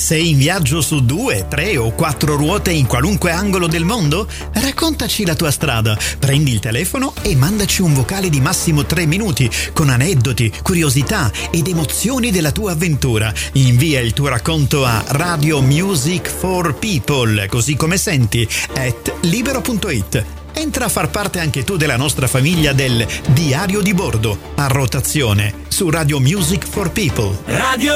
Sei in viaggio su 2, 3 o 4 ruote in qualunque angolo del mondo? Raccontaci la tua strada, prendi il telefono e mandaci un vocale di massimo 3 minuti con aneddoti, curiosità ed emozioni della tua avventura. Invia il tuo racconto a Radio Music for People, così come senti, @libero.it. Entra a far parte anche tu della nostra famiglia del Diario di Bordo, a rotazione, su Radio Music for People.